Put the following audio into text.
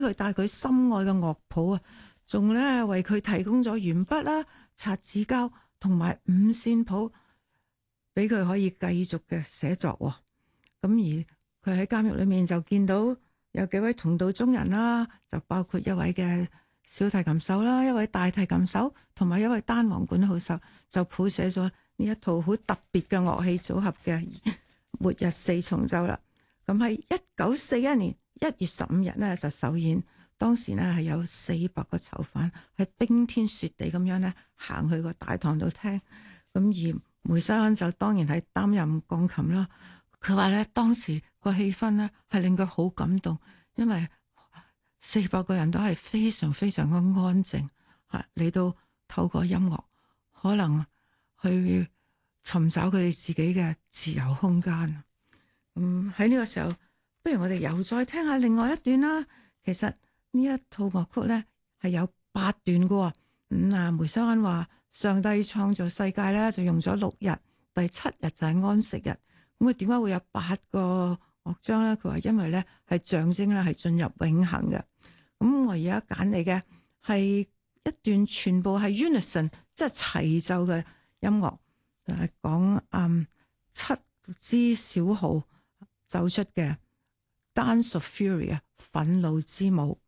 佢帶佢心愛嘅樂譜啊，仲咧為佢提供咗鉛筆啦、擦紙膠同埋五線譜，俾佢可以繼續嘅寫作。咁而佢喺監獄裏面就見到有幾位同道中人啦，就包括一位嘅小提琴手啦，一位大提琴手同埋一位單簧管好手，就譜寫咗呢一套好特別嘅樂器組合嘅末日四重奏啦。咁喺1941年1月15日呢，就首演，當時呢係有400個囚犯喺冰天雪地咁樣呢行去個大堂度聽。咁而梅西安就當然係擔任鋼琴啦。佢話咧當時個氣氛呢係令佢好感動，因為400個人都係非常非常嘅安靜，嚟到透過音樂可能去尋找佢哋自己嘅自由空間。喺呢個時候，不如我哋又再聽下另外一段啦。其實呢一套樂曲咧係有8段嘅。梅西安話上帝創造世界咧就用咗6日，第7日就係安息日。咁佢點解會有8個樂章咧？佢話因為咧係象徵咧係進入永恆嘅。咁我而家揀嚟嘅係一段全部係 unison， 即係齊奏嘅音樂，就係講7支小號奏出嘅 Dance of Fury 啊，憤怒之舞。